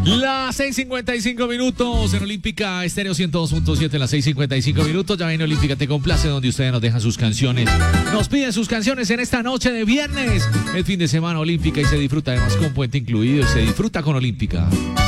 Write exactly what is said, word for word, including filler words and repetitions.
Las seis cincuenta y cinco minutos en Olímpica Estéreo ciento dos punto siete, las seis cincuenta y cinco minutos. Ya viene Olímpica Te Complace, donde ustedes nos dejan sus canciones. Nos piden sus canciones en esta noche de viernes. El fin de semana Olímpica y se disfruta además con puente incluido y se disfruta con Olímpica.